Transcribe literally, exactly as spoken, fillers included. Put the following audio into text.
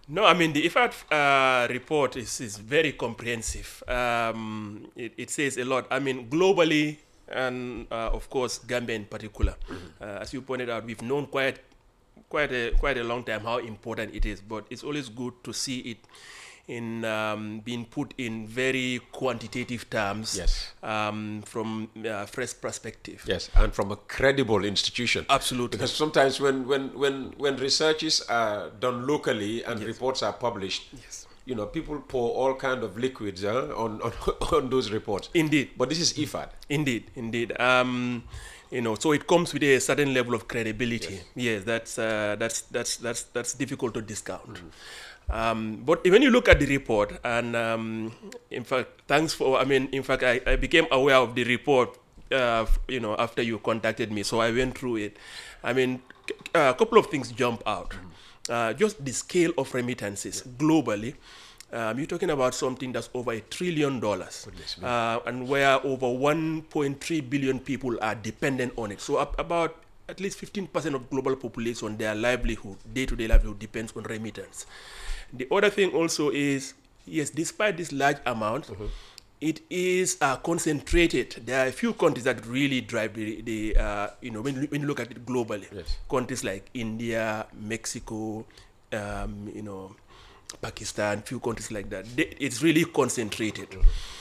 No, I mean, the I F A D uh, report is, is very comprehensive. Um, it, it says a lot. I mean, globally, and uh, of course, Gambia in particular. Uh, as you pointed out, we've known quite quite a quite a long time how important it is, but it's always good to see it in um, being put in very quantitative terms. Yes. Um, from a fresh perspective. Yes, and from a credible institution. Absolutely. Because sometimes when when when when researches are done locally and Yes. reports are published, Yes. you know, people pour all kind of liquids huh, on, on on those reports. Indeed. But this is I F A D. Indeed, indeed. Um, you know, so it comes with a certain level of credibility. Yes. Yes, that's uh, that's that's that's that's difficult to discount. Um, but when you look at the report, and um, in fact, thanks for. I mean, in fact, I, I became aware of the report. Uh, you know, after you contacted me, so I went through it. I mean, c- a couple of things jump out. Uh, just the scale of remittances globally. Um, you're talking about something that's over a trillion dollars, Goodness me. uh, and where over one point three billion people are dependent on it. So up, about at least fifteen percent of global population, their livelihood, day-to-day livelihood, depends on remittance. The other thing also is, yes, despite this large amount, it is uh, concentrated. There are a few countries that really drive the, the uh, you know, when, you- when you look at it globally. Yes. Countries like India, Mexico, um, you know, Pakistan, few countries like that. They, it's really concentrated.